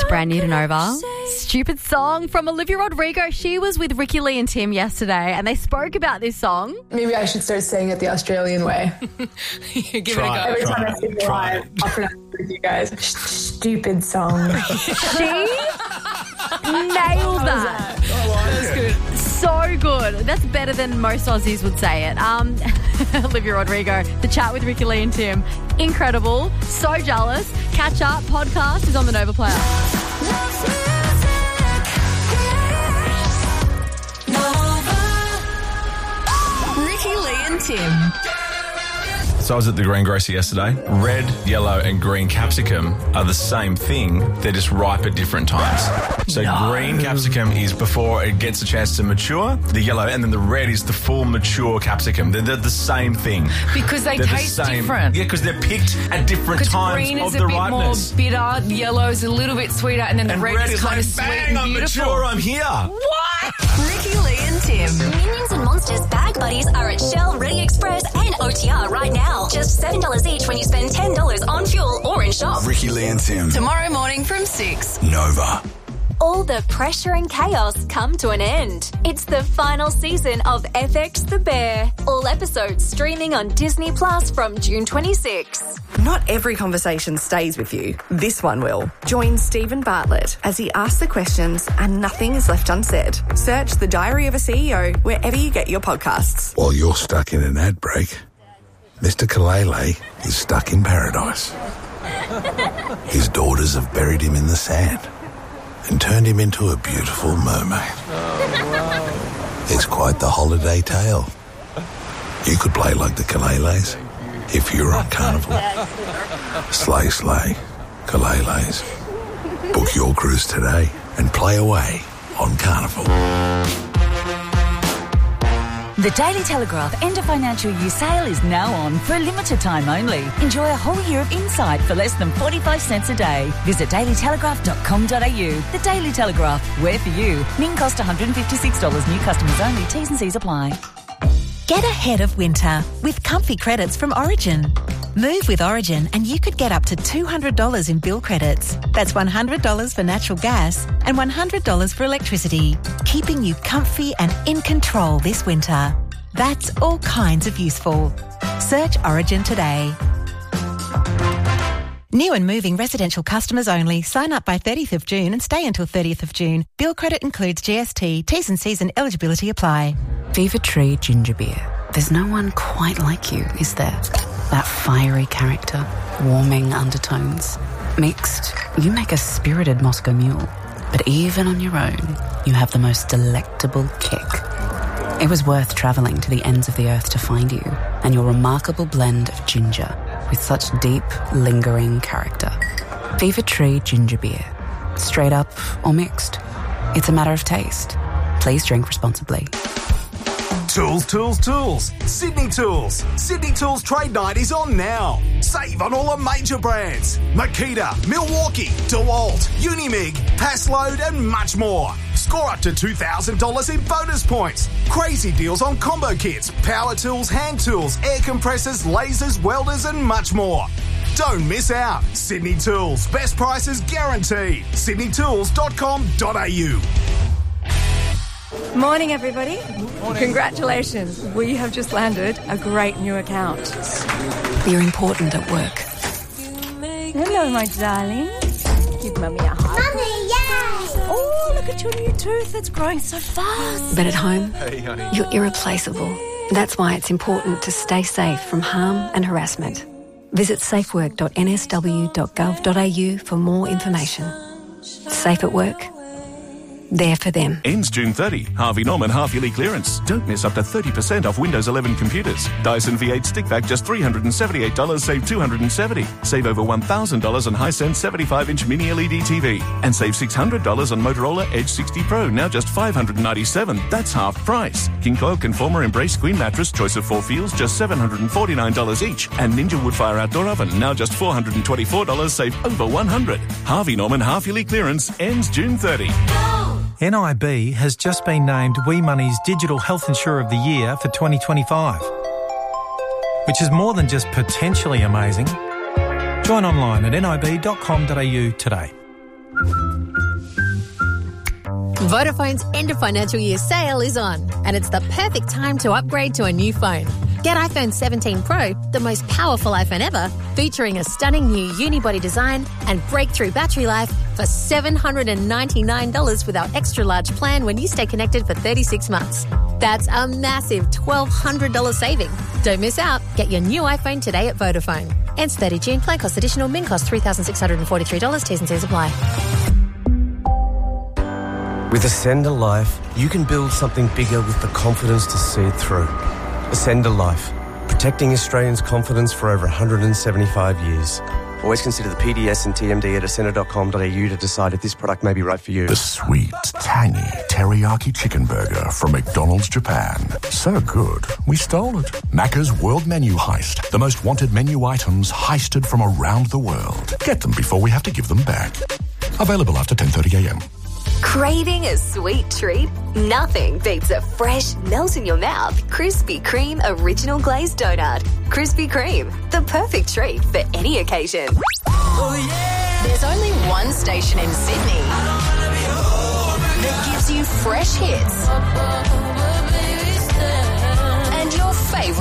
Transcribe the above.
brand new to Nova. Stupid Song from Olivia Rodrigo. She was with Ricky Lee and Tim yesterday and they spoke about this song. Maybe I should start saying it the Australian way. Give it a go. Every time I speak live, I'll pronounce it with you guys. Stupid Song. She nailed that. That's good. So good. That's better than most Aussies would say it. Olivia Rodrigo, the chat with Ricky Lee and Tim. Incredible. So jealous. Catch Up podcast is on the Nova Player. Ricky Lee and Tim. So I was at the greengrocer yesterday. Red, yellow and green capsicum are the same thing. They're just ripe at different times. So green capsicum is before it gets a chance to mature. The yellow and then the red is the full mature capsicum. They're the same thing. Because they taste different. Yeah, because they're picked at different times green of is the a bit ripeness. more bitter, yellow is a little bit sweeter, and then the red is kind of sweet bang, and I'm beautiful. mature, I'm here. What? Ricky Lee and Tim. Minions and Monsters bag buddies are at Shell, Ready Express and OTR right now. Just $7 each when you spend $10 on fuel or in shop. Ricky Lee and Tim. Tomorrow morning from 6. Nova. All the pressure and chaos come to an end. It's the final season of FX The Bear. All episodes streaming on Disney Plus from June 26. Not every conversation stays with you. This one will. Join Stephen Bartlett as he asks the questions and nothing is left unsaid. Search The Diary of a CEO wherever you get your podcasts. While you're stuck in an ad break, Mr. Kalele is stuck in paradise. His daughters have buried him in the sand and turned him into a beautiful mermaid. It's quite the holiday tale. You could play like the Kaleles if you're on Carnival. Slay, slay, Kaleles. Book your cruise today and play away on Carnival. The Daily Telegraph end of financial year sale is now on for a limited time only. Enjoy a whole year of insight for less than 45 cents a day. Visit dailytelegraph.com.au. The Daily Telegraph, where for you. Min cost $156. New customers only. T's and C's apply. Get ahead of winter with comfy credits from Origin. Move with Origin and you could get up to $200 in bill credits. That's $100 for natural gas and $100 for electricity, keeping you comfy and in control this winter. That's all kinds of useful. Search Origin today. New and moving residential customers only. Sign up by 30th of June and stay until 30th of June. Bill credit includes GST, T's and C's and eligibility apply. Fever Tree Ginger Beer. There's no one quite like you, is there? That fiery character, warming undertones. Mixed, you make a spirited Moscow Mule. But even on your own, you have the most delectable kick. It was worth travelling to the ends of the earth to find you, and your remarkable blend of ginger with such deep, lingering character. Fever Tree Ginger Beer. Straight up or mixed. It's a matter of taste. Please drink responsibly. Tools, tools, tools. Sydney Tools. Sydney Tools Trade Night is on now. Save on all the major brands. Makita, Milwaukee, DeWalt, Unimig, Passload and much more. Score up to $2,000 in bonus points. Crazy deals on combo kits, power tools, hand tools, air compressors, lasers, welders and much more. Don't miss out. Sydney Tools. Best prices guaranteed. sydneytools.com.au. Morning, everybody. Morning. Congratulations. We have just landed a great new account. You're important at work. Hello, my darling. Give Mummy a hug. Mummy, yay! Oh, look at your new tooth. It's growing so fast. But at home, Hey, honey. you're irreplaceable. That's why it's important to stay safe from harm and harassment. Visit safework.nsw.gov.au for more information. Safe at work. There for them. Ends June 30. Harvey Norman half-yearly clearance. Don't miss up to 30% off Windows 11 computers. Dyson V8 stick vac just $378, save $270. Save over $1,000 on Hisense 75-inch mini LED TV. And save $600 on Motorola Edge 60 Pro, now just $597. That's half price. King Coil Conformer Embrace Queen Mattress, choice of 4 feels, just $749 each. And Ninja Woodfire Outdoor Oven, now just $424, save over $100. Harvey Norman half-yearly clearance ends June 30. NIB has just been named WeMoney's Digital Health Insurer of the Year for 2025, which is more than just potentially amazing. Join online at nib.com.au today. Vodafone's end of financial year sale is on, and it's the perfect time to upgrade to a new phone. Get iPhone 17 Pro, the most powerful iPhone ever, featuring a stunning new unibody design and breakthrough battery life for $799 with our extra large plan when you stay connected for 36 months. That's a massive $1,200 saving. Don't miss out. Get your new iPhone today at Vodafone. Ends 30 June. Plan cost additional. Min cost $3,643. T's and C's apply. With Ascender Life, you can build something bigger with the confidence to see it through. Ascender Life, protecting Australians' confidence for over 175 years. Always consider the PDS and TMD at ascender.com.au to decide if this product may be right for you. The sweet, tangy teriyaki chicken burger from McDonald's Japan. So good, we stole it. Macca's World Menu Heist. The most wanted menu items heisted from around the world. Get them before we have to give them back. Available after 10:30am. Craving a sweet treat? Nothing beats a fresh, melt-in-your-mouth Krispy Kreme Original Glazed Donut. Krispy Kreme, the perfect treat for any occasion. Oh, yeah. There's only one station in Sydney that gives you fresh hits and your favourite